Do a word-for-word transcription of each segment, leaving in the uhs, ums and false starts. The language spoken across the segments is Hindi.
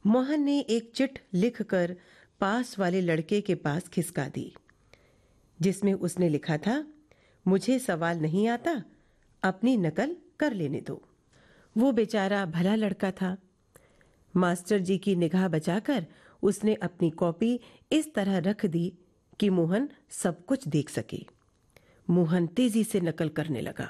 मोहन ने एक चिट लिखकर पास वाले लड़के के पास खिसका दी, जिसमें उसने लिखा था, मुझे सवाल नहीं आता, अपनी नकल कर लेने दो। वो बेचारा भला लड़का था। मास्टर जी की निगाह बचाकर उसने अपनी कॉपी इस तरह रख दी कि मोहन सब कुछ देख सके। मोहन तेजी से नकल करने लगा।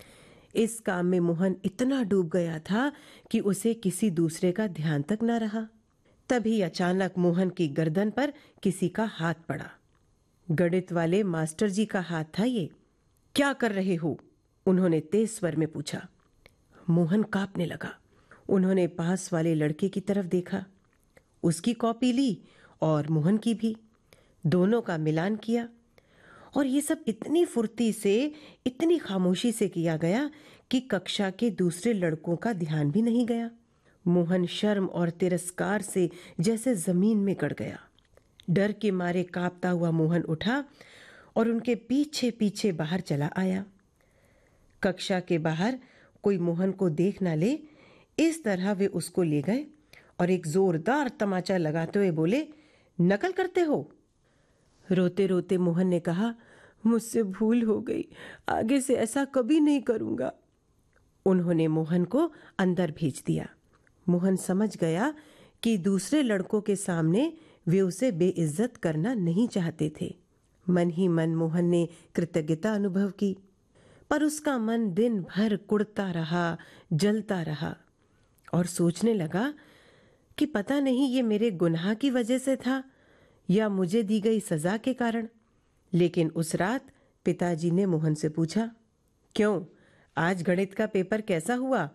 इस काम में मोहन इतना डूब गया था कि उसे किसी दूसरे का ध्यान तक न रहा। तभी अचानक मोहन की गर्दन पर किसी का हाथ पड़ा। गणित वाले मास्टर जी का हाथ था ये। क्या कर रहे हो? उन्होंने तेज स्वर में पूछा। मोहन कांपने लगा। उन्होंने पास वाले लड़के की तरफ देखा। उसकी कॉपी ली और मोहन की भी। दोनों का मिलान किया और ये सब इतनी फुर्ती से, इतनी खामोशी से किया गया कि कक्षा के दूसरे लड़कों का ध्यान भी नहीं गया। मोहन शर्म और तिरस्कार से जैसे जमीन में गड़ गया। डर के मारे कांपता हुआ मोहन उठा और उनके पीछे पीछे बाहर चला आया। कक्षा के बाहर कोई मोहन को देख ना ले, इस तरह वे उसको ले गए और एक जोरदार तमाचा लगाते हुए बोले, नकल करते हो? रोते रोते मोहन ने कहा, मुझसे भूल हो गई, आगे से ऐसा कभी नहीं करूंगा। उन्होंने मोहन को अंदर भेज दिया। मोहन समझ गया कि दूसरे लड़कों के सामने वे उसे बेइज्जत करना नहीं चाहते थे। मन ही मन मोहन ने कृतज्ञता अनुभव की, पर उसका मन दिन भर कुढ़ता रहा, जलता रहा और सोचने लगा कि पता नहीं ये मेरे गुनाह की वजह से था या मुझे दी गई सजा के कारण। लेकिन उस रात पिताजी ने मोहन से पूछा, क्यों, आज गणित का पेपर कैसा हुआ?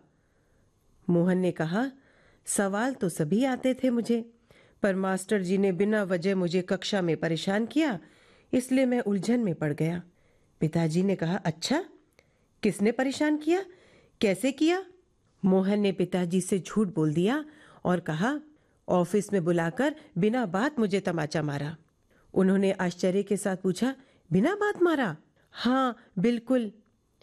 मोहन ने कहा, सवाल तो सभी आते थे मुझे, पर मास्टर जी ने बिना वजह मुझे कक्षा में परेशान किया, इसलिए मैं उलझन में पड़ गया। पिताजी ने कहा, अच्छा, किसने परेशान किया, कैसे किया? मोहन ने पिताजी से झूठ बोल दिया और कहा, ऑफिस में बुलाकर बिना बात मुझे तमाचा मारा। उन्होंने आश्चर्य के साथ पूछा, बिना बात मारा? हाँ, बिल्कुल।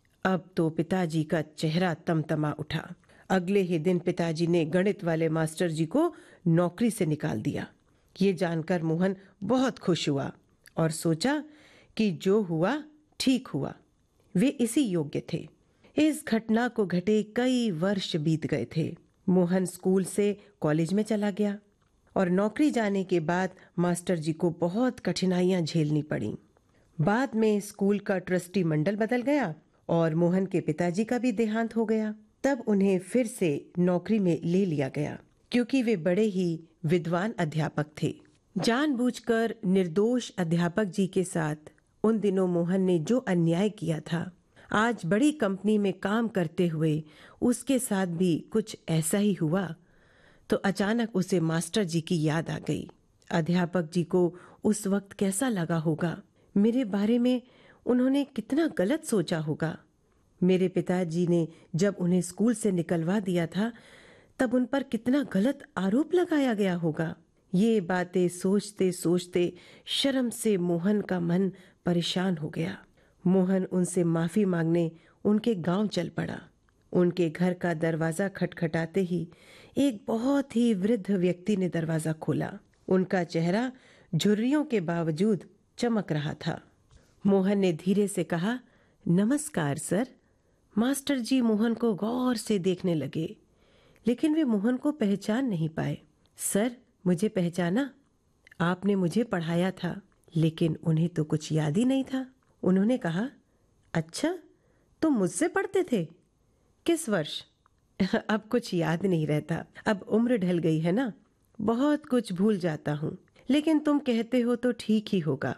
अब तो पिताजी का चेहरा तमतमा उठा। अगले ही दिन पिताजी ने गणित वाले मास्टर जी को नौकरी से निकाल दिया। ये जानकर मोहन बहुत खुश हुआ और सोचा कि जो हुआ ठीक हुआ, वे इसी योग्य थे। इस घटना को घटे कई वर्ष बीत गए थे। मोहन स्कूल से कॉलेज में चला गया और नौकरी जाने के बाद मास्टर जी को बहुत कठिनाइयां झेलनी पड़ी। बाद में स्कूल का ट्रस्टी मंडल बदल गया और मोहन के पिताजी का भी देहांत हो गया। तब उन्हें फिर से नौकरी में ले लिया गया, क्योंकि वे बड़े ही विद्वान अध्यापक थे। जानबूझकर निर्दोष अध्यापक जी के साथ उन दिनों मोहन ने जो अन्याय किया था, आज बड़ी कंपनी में काम करते हुए उसके साथ भी कुछ ऐसा ही हुआ तो अचानक उसे मास्टर जी की याद आ गई। अध्यापक जी को उस वक्त कैसा लगा होगा, मेरे बारे में उन्होंने कितना गलत सोचा होगा। मेरे पिताजी ने जब उन्हें स्कूल से निकलवा दिया था तब उन पर कितना गलत आरोप लगाया गया होगा। ये बातें सोचते सोचते शर्म से मोहन का मन परेशान हो गया। मोहन उनसे माफी मांगने उनके गांव चल पड़ा। उनके घर का दरवाजा खटखटाते ही एक बहुत ही वृद्ध व्यक्ति ने दरवाजा खोला। उनका चेहरा झुर्रियों के बावजूद चमक रहा था। मोहन ने धीरे से कहा, नमस्कार सर। मास्टर जी मोहन को गौर से देखने लगे, लेकिन वे मोहन को पहचान नहीं पाए। सर, मुझे पहचाना? आपने मुझे पढ़ाया था, लेकिन उन्हें तो कुछ याद ही नहीं था। उन्होंने कहा, अच्छा, तुम मुझसे पढ़ते थे? किस वर्ष? अब कुछ याद नहीं रहता, अब उम्र ढल गई है ना, बहुत कुछ भूल जाता हूँ, लेकिन तुम कहते हो तो ठीक ही होगा।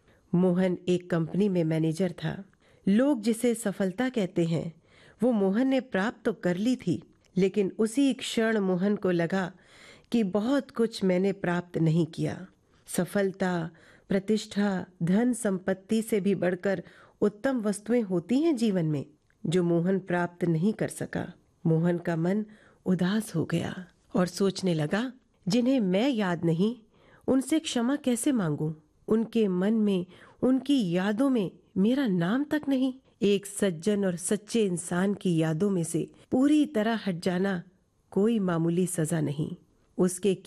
मोहन एक कंपनी में मैनेजर था। लोग जिसे सफलता कहते हैं वो मोहन ने प्राप्त तो कर ली थी, लेकिन उसी क्षण मोहन को लगा कि बहुत कुछ मैंने प्राप्त नहीं किया। सफलता, प्रतिष्ठा, धन संपत्ति से भी बढ़कर उत्तम वस्तुएं होती हैं जीवन में, जो मोहन प्राप्त नहीं कर सका। मोहन का मन उदास हो गया और सोचने लगा, जिन्हें मैं याद नहीं, उनसे क्षमा कैसे मांगूं? उनके मन में, उनकी यादों में मेरा नाम तक नहीं। एक सज्जन और सच्चे इंसान की यादों में से पूरी तरह हट जाना कोई मामूली सजा नहीं। उसके